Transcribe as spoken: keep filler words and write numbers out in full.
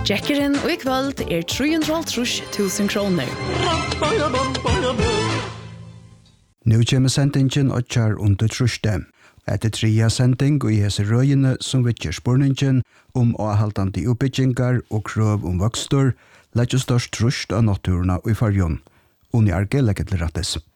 Jackeren og I kvöld er tre hundre og halvtreds tusen kroner. Nu kommer sendingen og kjær under truste. Etter trea sending og I hese røyene som vittjer spurningen om avhaltande utbyggingar og krøv om vokstor, legger størst trust av naturna og I fargen. Unni Arge legger til rettes.